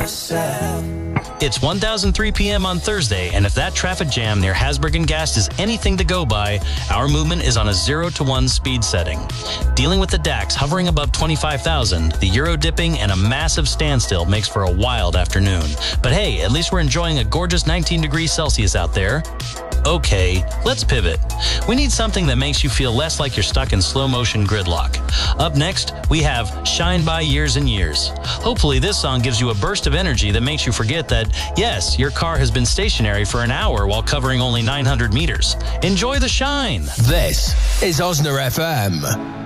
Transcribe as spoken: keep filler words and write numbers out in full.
yourself. It's one thousand three p.m. on Thursday, and if that traffic jam near Hasburg and Gast is anything to go by, our movement is on a zero to one speed setting. Dealing with the DAX hovering above twenty-five thousand, the euro dipping, and a massive standstill makes for a wild afternoon. But hey, at least we're enjoying a gorgeous nineteen degrees Celsius out there. Okay, let's pivot. We need something that makes you feel less like you're stuck in slow motion gridlock. Up next, we have Shine By Years and Years. Hopefully this song gives you a burst of energy that makes you forget that, yes, your car has been stationary for an hour while covering only nine hundred meters. Enjoy the shine. This is Osna F M.